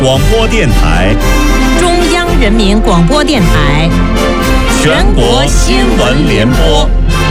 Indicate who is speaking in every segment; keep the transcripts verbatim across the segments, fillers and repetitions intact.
Speaker 1: 广播电台，
Speaker 2: 中央人民广播电台，
Speaker 1: 全国新闻联播。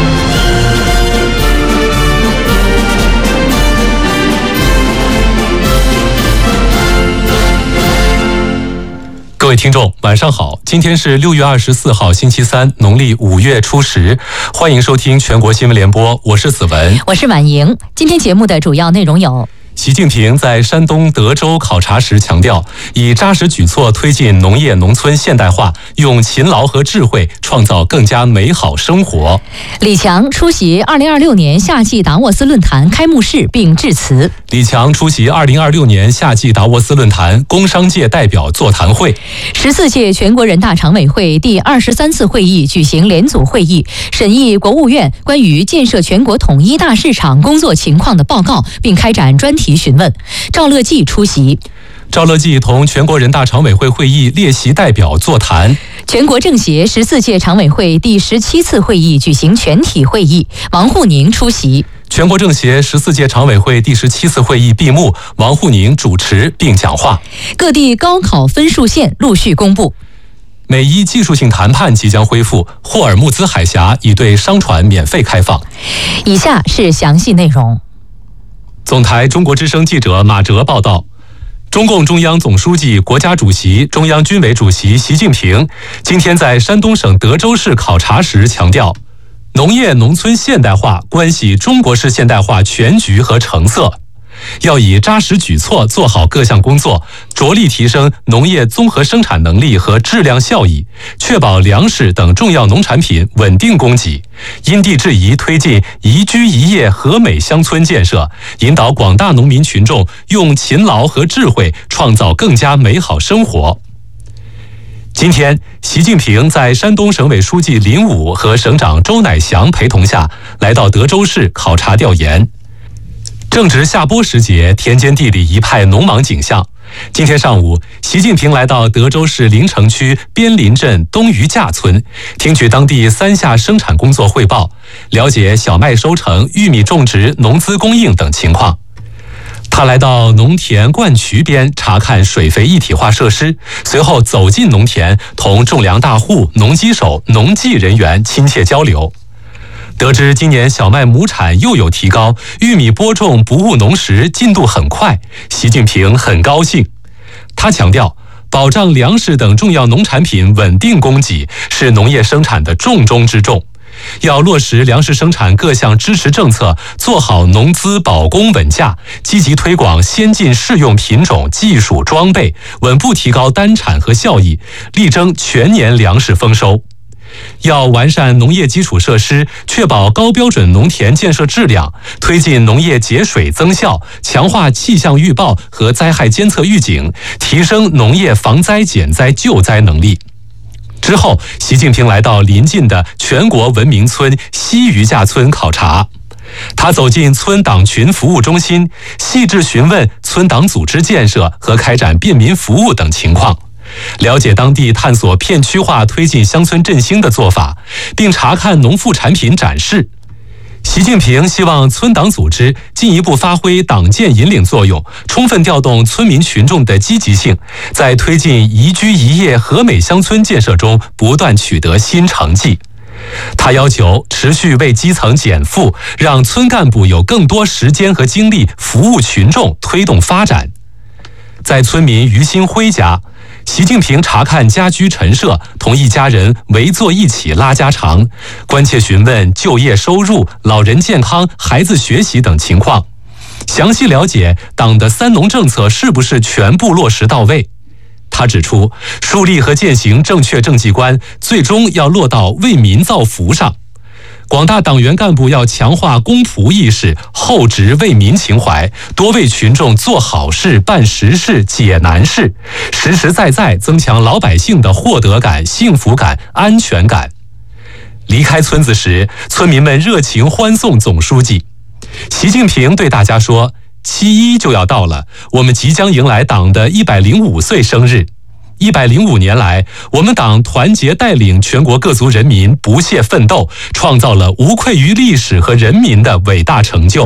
Speaker 3: 各位听众，晚上好！今天是六月二十四号，星期三，农历五月初十。欢迎收听全国新闻联播，我是子文，
Speaker 2: 我是婉莹。今天节目的主要内容有：
Speaker 3: 习近平在山东德州考察时强调，以扎实举措推进农业农村现代化，用勤劳和智慧创造更加美好生活。
Speaker 2: 李强出席二零二六年夏季达沃斯论坛开幕式并致辞。
Speaker 3: 李强出席二零二六年夏季达沃斯论坛工商界代表座谈会。
Speaker 2: 十四届全国人大常委会第二十三次会议举行联组会议，审议国务院关于建设全国统一大市场工作情况的报告，并开展专题询问。赵乐际出席。
Speaker 3: 赵乐际同全国人大常委会会议列席代表座谈。
Speaker 2: 全国政协十四届常委会第十七次会议举行全体会议，王沪宁出席。
Speaker 3: 全国政协十四届常委会第十七次会议闭幕，王沪宁主持并讲话。
Speaker 2: 各地高考分数线陆续公布。
Speaker 3: 美伊技术性谈判即将恢复，霍尔木兹海峡已对商船免费开放。
Speaker 2: 以下是详细内容。
Speaker 3: 总台中国之声记者马哲报道，中共中央总书记、国家主席、中央军委主席习近平今天在山东省德州市考察时强调，农业农村现代化关系中国式现代化全局和成色，要以扎实举措做好各项工作，着力提升农业综合生产能力和质量效益，确保粮食等重要农产品稳定供给，因地制宜推进宜居宜业和美乡村建设，引导广大农民群众用勤劳和智慧创造更加美好生活。今天，习近平在山东省委书记林武和省长周乃祥陪同下来到德州市考察调研。正值夏播时节，田间地里一派农忙景象。今天上午，习近平来到德州市临城区边林镇东余架村，听取当地三下生产工作汇报，了解小麦收成、玉米种植、农资供应等情况。他来到农田灌渠边查看水肥一体化设施，随后走进农田，同种粮大户、农机手、农技人员亲切交流。得知今年小麦亩产又有提高，玉米播种不误农时进度很快，习近平很高兴。他强调，保障粮食等重要农产品稳定供给是农业生产的重中之重，要落实粮食生产各项支持政策，做好农资保供稳价，积极推广先进适用品种、技术装备，稳步提高单产和效益，力争全年粮食丰收。要完善农业基础设施，确保高标准农田建设质量，推进农业节水增效，强化气象预报和灾害监测预警，提升农业防灾减灾救灾能力。之后，习近平来到邻近的全国文明村西余架村考察。他走进村党群服务中心，细致询问村党组织建设和开展便民服务等情况，了解当地探索片区化推进乡村振兴的做法，并查看农副产品展示。习近平希望村党组织进一步发挥党建引领作用，充分调动村民群众的积极性，在推进宜居宜业和美乡村建设中不断取得新成绩。他要求持续为基层减负，让村干部有更多时间和精力服务群众，推动发展。在村民于新辉家，习近平查看家居陈设，同一家人围坐一起拉家常，关切询问就业收入、老人健康、孩子学习等情况，详细了解党的三农政策是不是全部落实到位。他指出，树立和践行正确政绩观，最终要落到为民造福上。广大党员干部要强化公仆意识，厚植为民情怀，多为群众做好事、办实事、解难事，实实在在增强老百姓的获得感、幸福感、安全感。离开村子时，村民们热情欢送总书记。习近平对大家说，七一就要到了，我们即将迎来党的一百零五岁生日。一百零五年来，我们党团结带领全国各族人民不懈奋斗，创造了无愧于历史和人民的伟大成就。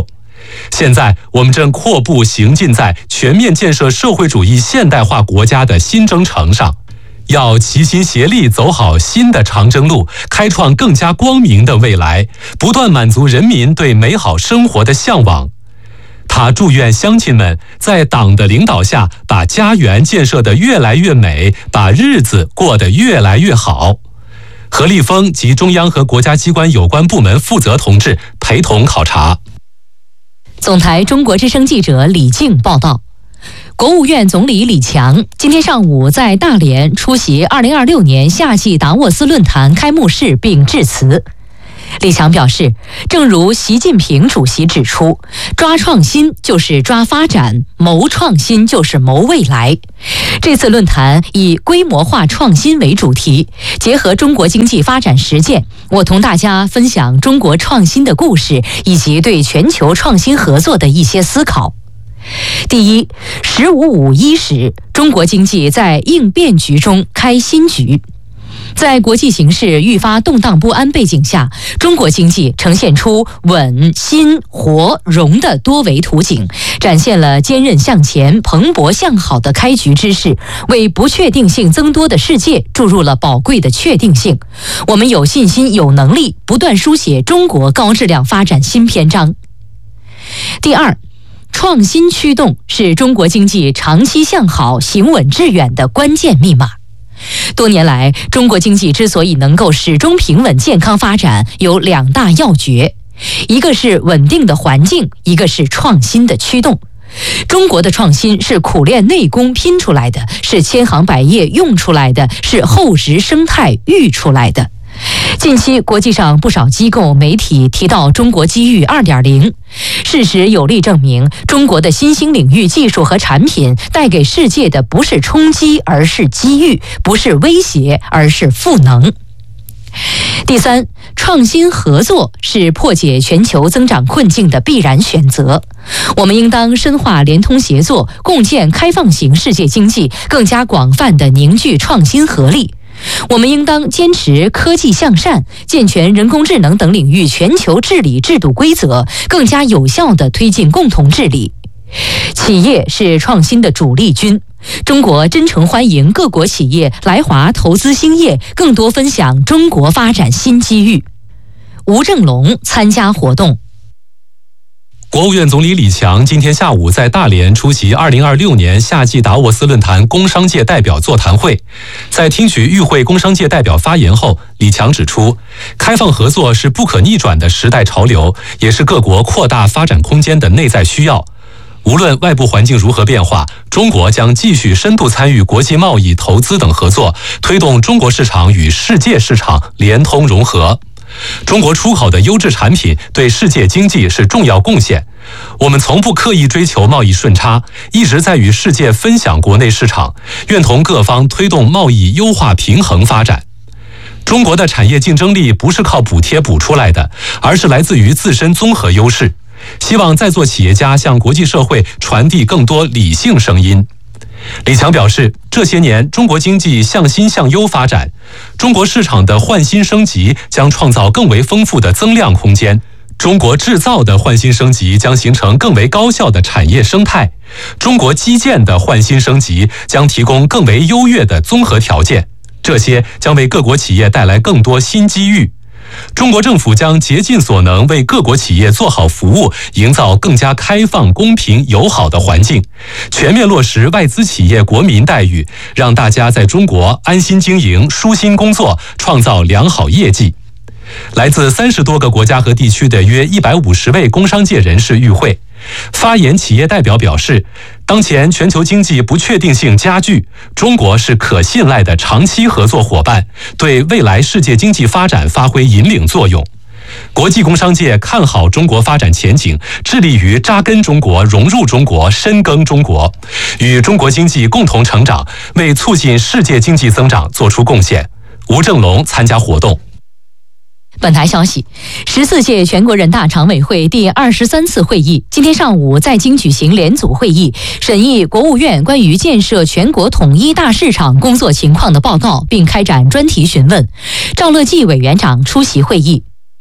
Speaker 3: 现在我们正阔步行进在全面建设社会主义现代化国家的新征程上，要齐心协力走好新的长征路，开创更加光明的未来，不断满足人民对美好生活的向往。他祝愿乡亲们在党的领导下，把家园建设得越来越美，把日子过得越来越好。何立峰及中央和国家机关有关部门负责同志陪同考察。
Speaker 2: 总台中国之声记者李静报道。国务院总理李强今天上午在大连出席二零二六年夏季达沃斯论坛开幕式并致辞。李强表示，正如习近平主席指出，抓创新就是抓发展，谋创新就是谋未来。这次论坛以规模化创新为主题，结合中国经济发展实践，我同大家分享中国创新的故事，以及对全球创新合作的一些思考。第一，十五五一时，中国经济在应变局中开新局。在国际形势愈发动荡不安背景下，中国经济呈现出稳、新、活、融的多维图景，展现了坚韧向前、蓬勃向好的开局之势，为不确定性增多的世界注入了宝贵的确定性。我们有信心、有能力不断书写中国高质量发展新篇章。第二，创新驱动是中国经济长期向好、行稳致远的关键密码。多年来，中国经济之所以能够始终平稳健康发展，有两大要诀，一个是稳定的环境，一个是创新的驱动。中国的创新是苦练内功拼出来的，是千行百业用出来的，是厚实生态育出来的。近期国际上不少机构媒体提到中国机遇 二点零， 事实有力证明，中国的新兴领域技术和产品带给世界的不是冲击，而是机遇；不是威胁，而是赋能。第三，创新合作是破解全球增长困境的必然选择。我们应当深化联通协作，共建开放型世界经济，更加广泛地凝聚创新合力。我们应当坚持科技向善，健全人工智能等领域全球治理制度规则，更加有效地推进共同治理。企业是创新的主力军，中国真诚欢迎各国企业来华投资兴业，更多分享中国发展新机遇。吴正龙参加活动。
Speaker 3: 国务院总理李强今天下午在大连出席二零二六年夏季达沃斯论坛工商界代表座谈会。在听取与会工商界代表发言后，李强指出，开放合作是不可逆转的时代潮流，也是各国扩大发展空间的内在需要。无论外部环境如何变化，中国将继续深度参与国际贸易、投资等合作，推动中国市场与世界市场联通融合。中国出口的优质产品对世界经济是重要贡献，我们从不刻意追求贸易顺差，一直在与世界分享国内市场，愿同各方推动贸易优化平衡发展。中国的产业竞争力不是靠补贴补出来的，而是来自于自身综合优势。希望在座企业家向国际社会传递更多理性声音。李强表示，这些年中国经济向新向优发展，中国市场的换新升级将创造更为丰富的增量空间，中国制造的换新升级将形成更为高效的产业生态，中国基建的换新升级将提供更为优越的综合条件，这些将为各国企业带来更多新机遇。中国政府将竭尽所能为各国企业做好服务，营造更加开放、公平、友好的环境，全面落实外资企业国民待遇，让大家在中国安心经营、舒心工作，创造良好业绩。来自三十多个国家和地区的约一百五十位工商界人士与会。发言企业代表表示，当前全球经济不确定性加剧，中国是可信赖的长期合作伙伴，对未来世界经济发展发挥引领作用。国际工商界看好中国发展前景，致力于扎根中国、融入中国、深耕中国，与中国经济共同成长，为促进世界经济增长做出贡献。吴正龙参加活动。
Speaker 2: 本台消息，十四届全国人大常委会第二十三次会议今天上午在京举行联组会议，审议国务院关于建设全国统一大市场工作情况的报告，并开展专题询问。赵乐际委员长出席会议。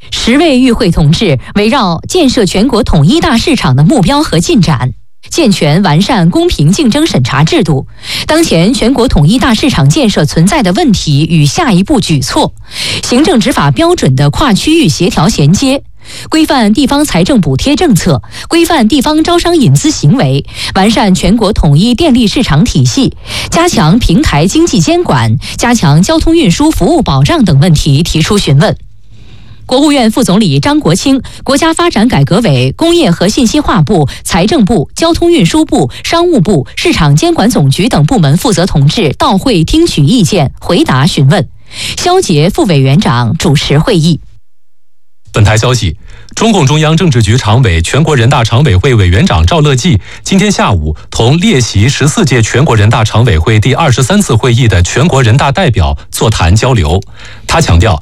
Speaker 2: 十位与会同志围绕建设全国统一大市场的目标和进展，健全完善公平竞争审查制度，当前全国统一大市场建设存在的问题与下一步举措，行政执法标准的跨区域协调衔接，规范地方财政补贴政策，规范地方招商引资行为，完善全国统一电力市场体系，加强平台经济监管，加强交通运输服务保障等问题提出询问。国务院副总理张国清、国家发展改革委、工业和信息化部、财政部、交通运输部、商务部、市场监管总局等部门负责同志到会听取意见，回答询问。肖捷副委员长主持会议。
Speaker 3: 本台消息，中共中央政治局常委、全国人大常委会委员长赵乐际今天下午同列席十四届全国人大常委会第二十三次会议的全国人大代表座谈交流。他强调，